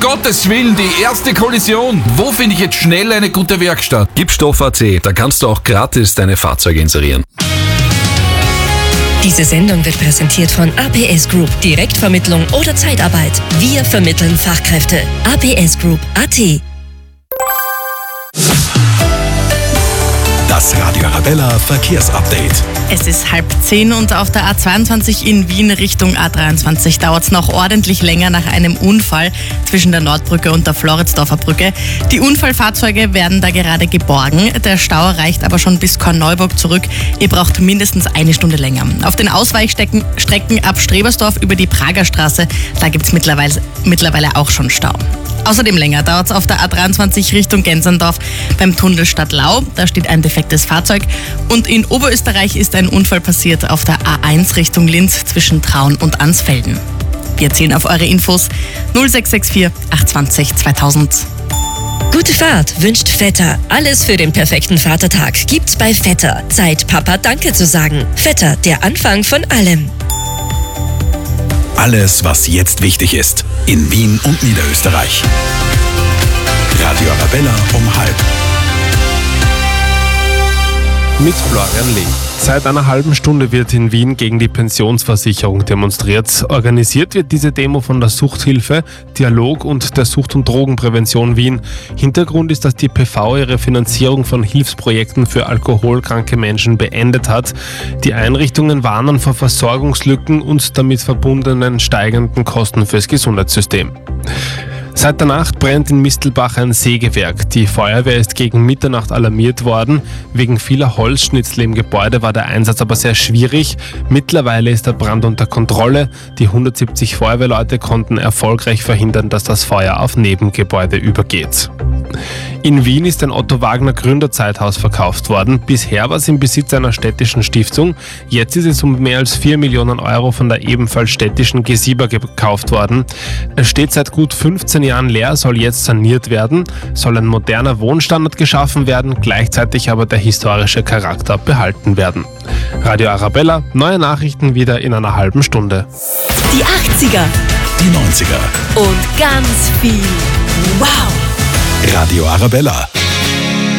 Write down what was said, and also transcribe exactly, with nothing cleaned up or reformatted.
Gottes Willen, die erste Kollision. Wo finde ich jetzt schnell eine gute Werkstatt? Gipsstoff Punkt a t, da kannst du auch gratis deine Fahrzeuge inserieren. Diese Sendung wird präsentiert von A P S Group. Direktvermittlung oder Zeitarbeit. Wir vermitteln Fachkräfte. A P S Group Punkt a t. Das Radio Arabella Verkehrsupdate. Es ist halb zehn und auf der A zweiundzwanzig in Wien Richtung A dreiundzwanzig dauert es noch ordentlich länger nach einem Unfall zwischen der Nordbrücke und der Floridsdorfer Brücke. Die Unfallfahrzeuge werden da gerade geborgen. Der Stau reicht aber schon bis Korneuburg zurück. Ihr braucht mindestens eine Stunde länger. Auf den Ausweichstrecken Strecken ab Strebersdorf über die Prager Straße, da gibt es mittlerweile, mittlerweile auch schon Stau. Außerdem länger dauert es auf der A dreiundzwanzig Richtung Gensendorf beim Tunnel Stadtlau. Da steht ein defektes Fahrzeug. Und in Oberösterreich ist ein Unfall passiert auf der A eins Richtung Linz zwischen Traun und Ansfelden. Wir zählen auf eure Infos null sechs sechs vier acht zwei null zweitausend. Gute Fahrt wünscht Vetter. Alles für den perfekten Vatertag gibt's bei Vetter. Zeit, Papa Danke zu sagen. Vetter, der Anfang von allem. Alles, was jetzt wichtig ist, in Wien und Niederösterreich. Radio Arabella um halb. Mit Florian Lee. Seit einer halben Stunde wird in Wien gegen die Pensionsversicherung demonstriert. Organisiert wird diese Demo von der Suchthilfe, Dialog und der Sucht- und Drogenprävention Wien. Hintergrund ist, dass die P V ihre Finanzierung von Hilfsprojekten für alkoholkranke Menschen beendet hat. Die Einrichtungen warnen vor Versorgungslücken und damit verbundenen steigenden Kosten fürs Gesundheitssystem. Seit der Nacht brennt in Mistelbach ein Sägewerk. Die Feuerwehr ist gegen Mitternacht alarmiert worden. Wegen vieler Holzschnitzel im Gebäude war der Einsatz aber sehr schwierig. Mittlerweile ist der Brand unter Kontrolle. Die hundertsiebzig Feuerwehrleute konnten erfolgreich verhindern, dass das Feuer auf Nebengebäude übergeht. In Wien ist ein Otto Wagner Gründerzeithaus verkauft worden. Bisher war es im Besitz einer städtischen Stiftung. Jetzt ist es um mehr als vier Millionen Euro von der ebenfalls städtischen Gesiber gekauft worden. Es steht seit gut fünfzehn Jahren leer, soll jetzt saniert werden, soll ein moderner Wohnstandard geschaffen werden, gleichzeitig aber der historische Charakter behalten werden. Radio Arabella, neue Nachrichten wieder in einer halben Stunde. Die achtziger. Die neunziger. Und ganz viel Wow. Radio Arabella.